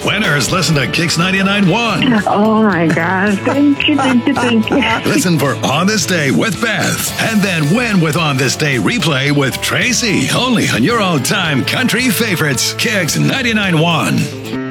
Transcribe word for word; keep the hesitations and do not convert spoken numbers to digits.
Winners listen to Kix ninety-nine point one. Oh my gosh. Thank you, thank you, thank you. Listen for On This Day with Beth. And then win with On This Day replay with Tracy. Only on your all-time country favorites, Kix ninety-nine point one.